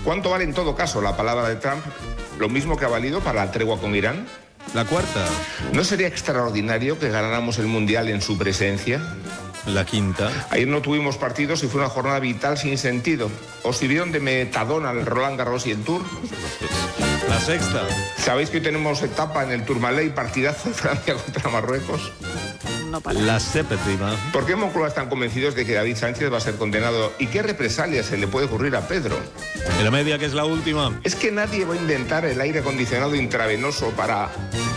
¿Cuánto vale en todo caso la palabra de Trump? ¿Lo mismo que ha valido para la tregua con Irán? La cuarta. ¿No sería extraordinario que ganáramos el Mundial en su presencia? La quinta. Ayer no tuvimos partidos y fue una jornada vital sin sentido. ¿Os sirvieron de metadona al Roland Garros y el Tour? La sexta. ¿Sabéis que hoy tenemos etapa en el Tourmalet, partidazo de Francia contra Marruecos? No para. La séptima. ¿Por qué en Moncloa están convencidos de que David Sánchez va a ser condenado? ¿Y qué represalias se le puede ocurrir a Pedro? En la media, que es la última. Es que nadie va a inventar el aire acondicionado intravenoso para